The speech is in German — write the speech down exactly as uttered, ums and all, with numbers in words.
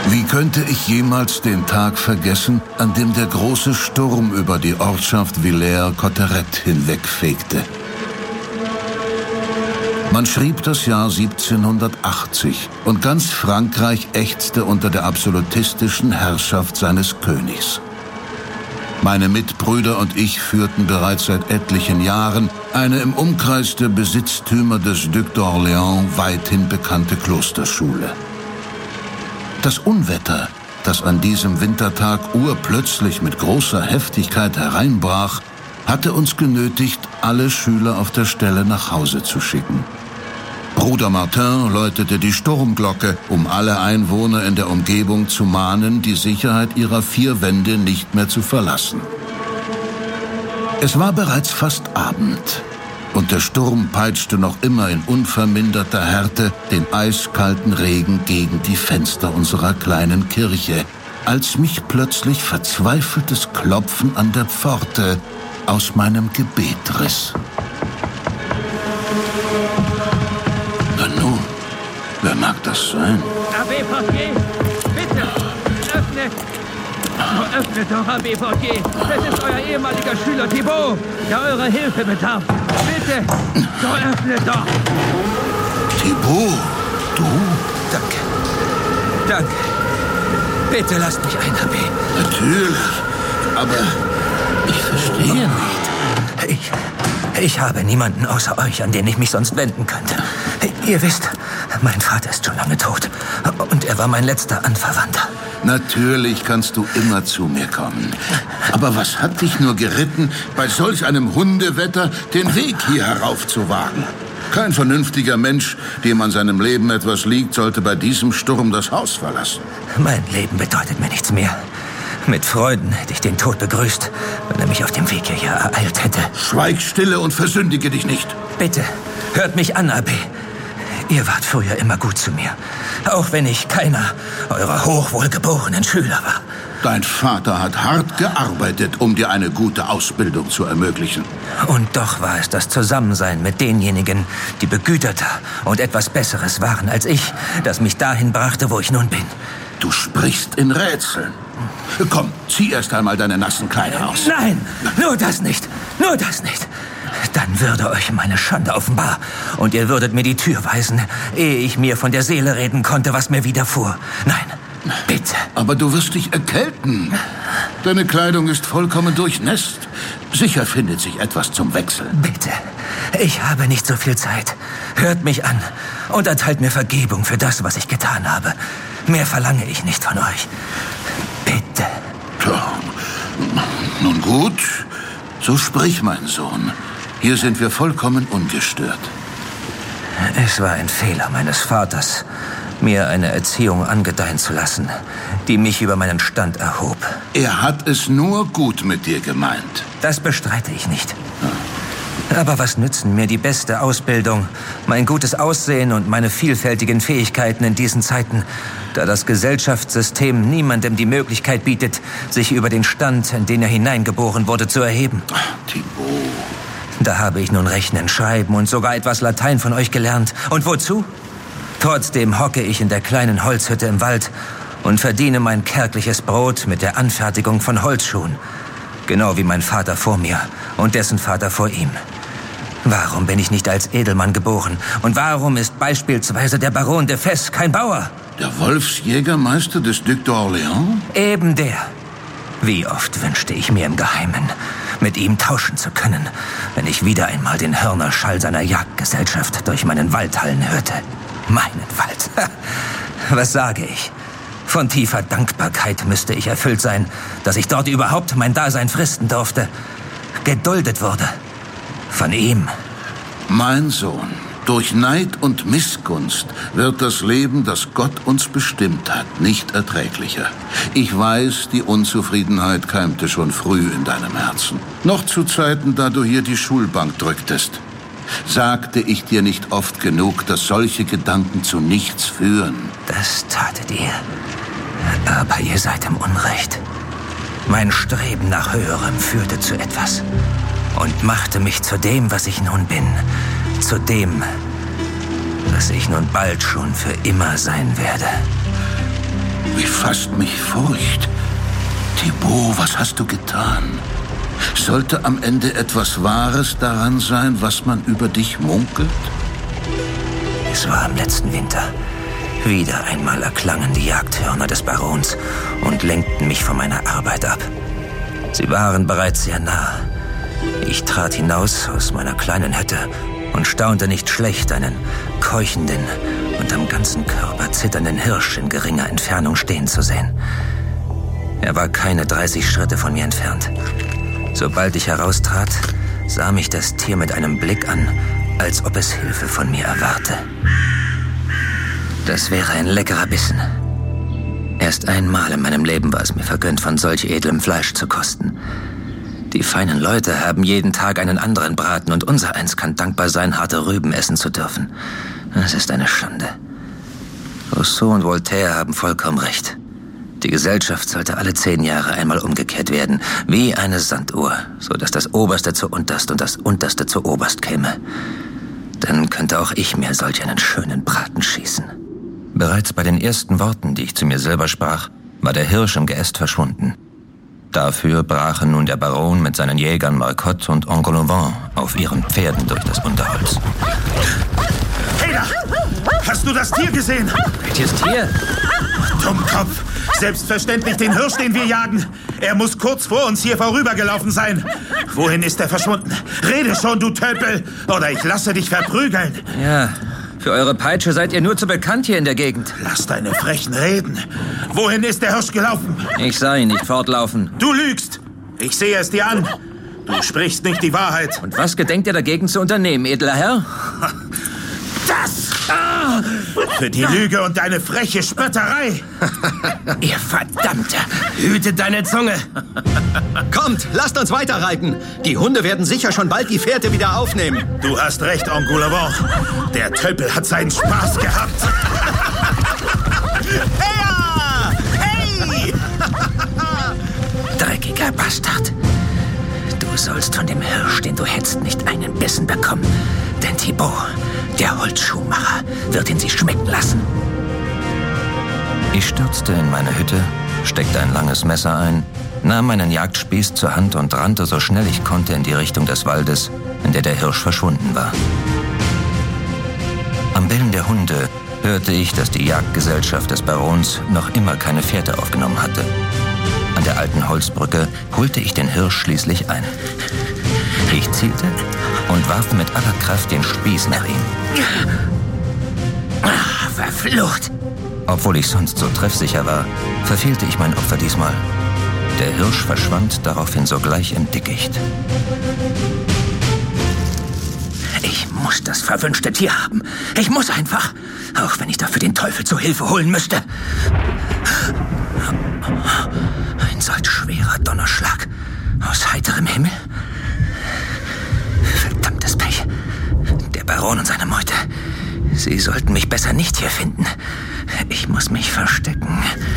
Wie könnte ich jemals den Tag vergessen, an dem der große Sturm über die Ortschaft Villers-Cotterêts hinwegfegte? Man schrieb das Jahr siebzehnhundertachtzig und ganz Frankreich ächzte unter der absolutistischen Herrschaft seines Königs. Meine Mitbrüder und ich führten bereits seit etlichen Jahren eine im Umkreis der Besitztümer des Duc d'Orléans weithin bekannte Klosterschule. Das Unwetter, das an diesem Wintertag urplötzlich mit großer Heftigkeit hereinbrach, hatte uns genötigt, alle Schüler auf der Stelle nach Hause zu schicken. Bruder Martin läutete die Sturmglocke, um alle Einwohner in der Umgebung zu mahnen, die Sicherheit ihrer vier Wände nicht mehr zu verlassen. Es war bereits fast Abend und der Sturm peitschte noch immer in unverminderter Härte den eiskalten Regen gegen die Fenster unserer kleinen Kirche, als mich plötzlich verzweifeltes Klopfen an der Pforte aus meinem Gebet riss. Nanu, wer mag das sein? Abbé Fortier, bitte, öffnet! Oh, öffnet doch, Abbé Fortier! Es ist euer ehemaliger Schüler Thibaut, der eurer Hilfe bedarf. Bitte, so öffnet doch! Thibaut, du? Danke. Danke. Bitte lasst mich ein, Abbé. Natürlich, aber ich verstehe nicht. Ich... Ich habe niemanden außer euch, an den ich mich sonst wenden könnte. Ihr wisst, mein Vater ist schon lange tot. Und er war mein letzter Anverwandter. Natürlich kannst du immer zu mir kommen. Aber was hat dich nur geritten, bei solch einem Hundewetter den Weg hier herauf zu wagen? Kein vernünftiger Mensch, dem an seinem Leben etwas liegt, sollte bei diesem Sturm das Haus verlassen. Mein Leben bedeutet mir nichts mehr. Mit Freuden hätte ich den Tod begrüßt, wenn er mich auf dem Weg hierher ereilt hätte. Schweig stille und versündige dich nicht. Bitte, hört mich an, Abbé. Ihr wart früher immer gut zu mir, auch wenn ich keiner eurer hochwohlgeborenen Schüler war. Dein Vater hat hart gearbeitet, um dir eine gute Ausbildung zu ermöglichen. Und doch war es das Zusammensein mit denjenigen, die begüterter und etwas Besseres waren als ich, das mich dahin brachte, wo ich nun bin. Du sprichst in Rätseln. Komm, zieh erst einmal deine nassen Kleider aus. Nein, nur das nicht, nur das nicht. Dann würde euch meine Schande offenbar und ihr würdet mir die Tür weisen, ehe ich mir von der Seele reden konnte, was mir widerfuhr. Nein, bitte. Aber du wirst dich erkälten. Deine Kleidung ist vollkommen durchnässt. Sicher findet sich etwas zum Wechseln. Bitte, ich habe nicht so viel Zeit. Hört mich an und erteilt mir Vergebung für das, was ich getan habe. Mehr verlange ich nicht von euch. Bitte. Tja, nun gut, so sprich, mein Sohn. Hier sind wir vollkommen ungestört. Es war ein Fehler meines Vaters, mir eine Erziehung angedeihen zu lassen, die mich über meinen Stand erhob. Er hat es nur gut mit dir gemeint. Das bestreite ich nicht. Aber was nützen mir die beste Ausbildung, mein gutes Aussehen und meine vielfältigen Fähigkeiten in diesen Zeiten, da das Gesellschaftssystem niemandem die Möglichkeit bietet, sich über den Stand, in den er hineingeboren wurde, zu erheben? Ach, Thibaut. Da habe ich nun Rechnen, Schreiben und sogar etwas Latein von euch gelernt. Und wozu? Trotzdem hocke ich in der kleinen Holzhütte im Wald und verdiene mein kärgliches Brot mit der Anfertigung von Holzschuhen. Genau wie mein Vater vor mir und dessen Vater vor ihm. Warum bin ich nicht als Edelmann geboren? Und warum ist beispielsweise der Baron de Fes kein Bauer? Der Wolfsjägermeister des Duc d'Orléans? Eben der. Wie oft wünschte ich mir im Geheimen, mit ihm tauschen zu können, wenn ich wieder einmal den Hörnerschall seiner Jagdgesellschaft durch meinen Wald hallen hörte. Meinen Wald. Was sage ich? Von tiefer Dankbarkeit müsste ich erfüllt sein, dass ich dort überhaupt mein Dasein fristen durfte. Geduldet wurde. Von ihm. Mein Sohn, durch Neid und Missgunst wird das Leben, das Gott uns bestimmt hat, nicht erträglicher. Ich weiß, die Unzufriedenheit keimte schon früh in deinem Herzen. Noch zu Zeiten, da du hier die Schulbank drücktest. Sagte ich dir nicht oft genug, dass solche Gedanken zu nichts führen? Das tatet ihr. Aber ihr seid im Unrecht. Mein Streben nach Höherem führte zu etwas und machte mich zu dem, was ich nun bin. Zu dem, was ich nun bald schon für immer sein werde. Wie fasst mich Furcht. Thibaut, was hast du getan? Sollte am Ende etwas Wahres daran sein, was man über dich munkelt? Es war im letzten Winter. Wieder einmal erklangen die Jagdhörner des Barons und lenkten mich von meiner Arbeit ab. Sie waren bereits sehr nah. Ich trat hinaus aus meiner kleinen Hütte und staunte nicht schlecht, einen keuchenden und am ganzen Körper zitternden Hirsch in geringer Entfernung stehen zu sehen. Er war keine dreißig Schritte von mir entfernt. Sobald ich heraustrat, sah mich das Tier mit einem Blick an, als ob es Hilfe von mir erwarte. Das wäre ein leckerer Bissen. Erst einmal in meinem Leben war es mir vergönnt, von solch edlem Fleisch zu kosten. Die feinen Leute haben jeden Tag einen anderen Braten und unsereins kann dankbar sein, harte Rüben essen zu dürfen. Es ist eine Schande. Rousseau und Voltaire haben vollkommen recht. Die Gesellschaft sollte alle zehn Jahre einmal umgekehrt werden, wie eine Sanduhr, so dass das Oberste zu Unterst und das Unterste zu Oberst käme. Dann könnte auch ich mir solch einen schönen Braten schießen. Bereits bei den ersten Worten, die ich zu mir selber sprach, war der Hirsch im Geäst verschwunden. Dafür brachen nun der Baron mit seinen Jägern Marcotte und Engoulevent auf ihren Pferden durch das Unterholz. Hey da! Hast du das Tier gesehen? Welches Tier? Dummkopf! Selbstverständlich den Hirsch, den wir jagen. Er muss kurz vor uns hier vorübergelaufen sein. Wohin ist er verschwunden? Rede schon, du Tölpel, oder ich lasse dich verprügeln. Ja, für eure Peitsche seid ihr nur zu bekannt hier in der Gegend. Lass deine Frechen reden. Wohin ist der Hirsch gelaufen? Ich sah ihn nicht fortlaufen. Du lügst. Ich sehe es dir an. Du sprichst nicht die Wahrheit. Und was gedenkt ihr dagegen zu unternehmen, edler Herr? Das! Ah, für die Lüge und deine freche Spötterei. Ihr Verdammter! Hüte deine Zunge! Kommt, lasst uns weiterreiten. Die Hunde werden sicher schon bald die Fährte wieder aufnehmen. Du hast recht, Engoulevent. Der Tölpel hat seinen Spaß gehabt. Heya! Hey! Dreckiger Bastard. Du sollst von dem Hirsch, den du hetzt, nicht einen Bissen bekommen. Denn Thibaut, der Holzschuhmacher, wird ihn sich schmecken lassen. Ich stürzte in meine Hütte, steckte ein langes Messer ein, nahm meinen Jagdspieß zur Hand und rannte so schnell ich konnte in die Richtung des Waldes, in der der Hirsch verschwunden war. Am Bellen der Hunde hörte ich, dass die Jagdgesellschaft des Barons noch immer keine Fährte aufgenommen hatte. An der alten Holzbrücke holte ich den Hirsch schließlich ein. Ich zielte und warf mit aller Kraft den Spieß nach ihm. Ah, verflucht! Obwohl ich sonst so treffsicher war, verfehlte ich mein Opfer diesmal. Der Hirsch verschwand daraufhin sogleich im Dickicht. Ich muss das verwünschte Tier haben. Ich muss einfach, auch wenn ich dafür den Teufel zu Hilfe holen müsste. Ein solch schwerer Donnerschlag aus heiterem Himmel. Verdammtes Pech. Der Baron und seine Meute. Sie sollten mich besser nicht hier finden. Ich muss mich verstecken.